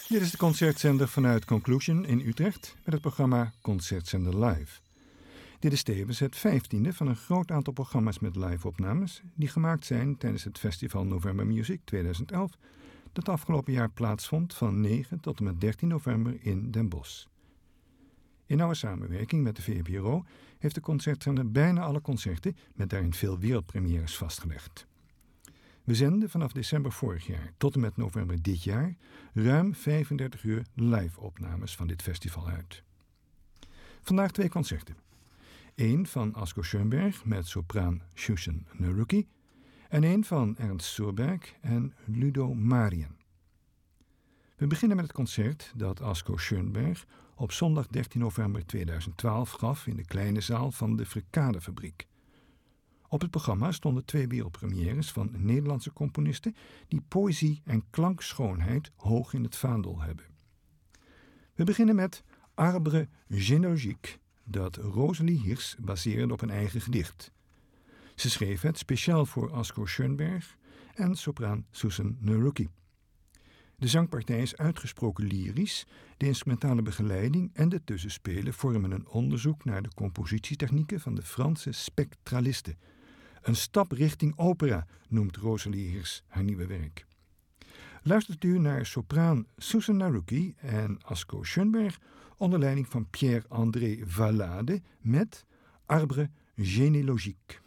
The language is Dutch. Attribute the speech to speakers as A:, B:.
A: Dit is de concertzender vanuit Conclusion in Utrecht met het programma Concertzender Live. Dit is tevens het 15e van een groot aantal programma's met live-opnames die gemaakt zijn tijdens het festival November Music 2011 dat afgelopen jaar plaatsvond van 9 tot en met 13 november in Den Bosch. In nauwe samenwerking met de VPRO heeft de concertzender bijna alle concerten met daarin veel wereldpremières vastgelegd. We zenden vanaf december vorig jaar tot en met november dit jaar ruim 35 uur live-opnames van dit festival uit. Vandaag 2 concerten. Eén van Asko Schoenberg met sopraan Susan Naruki en één van Ernst Surberg en Ludo Marien. We beginnen met het concert dat Asko Schoenberg op zondag 13 november 2012 gaf in de kleine zaal van de Frikadefabriek. Op het programma stonden 2 wereldpremières van Nederlandse componisten die poëzie en klankschoonheid hoog in het vaandel hebben. We beginnen met Arbre généalogique, dat Rosalie Hirs baseerde op een eigen gedicht. Ze schreef het speciaal voor Asko Schoenberg en sopraan Susan Naruki. De zangpartij is uitgesproken lyrisch, de instrumentale begeleiding en de tussenspelen vormen een onderzoek naar de compositietechnieken van de Franse spectralisten. Een stap richting opera, noemt Rosalie Hirs haar nieuwe werk. Luistert u naar sopraan Susan Naruki en Asko Schoenberg onder leiding van Pierre-André Valade met Arbre généalogique.